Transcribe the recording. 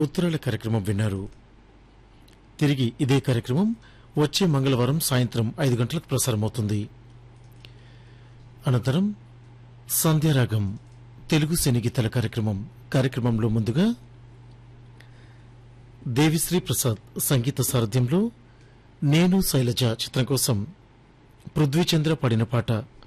ఉత్తరాల కార్యక్రమం విన్నారు. తిరిగి ఇదే కార్యక్రమం వచ్చే మంగళవారం సాయంత్రం 5 గంటలకు ప్రసారమవుతుంది. అనంతరం సంధ్యారాగం తెలుగు సినీ గీతాల కార్యక్రమంలో ముందుగా దేవిశ్రీ ప్రసాద్ సంగీత సారథ్యంలో నేను శైలజ చిత్రం కోసం పృథ్వీచంద్ర పాడిన పాట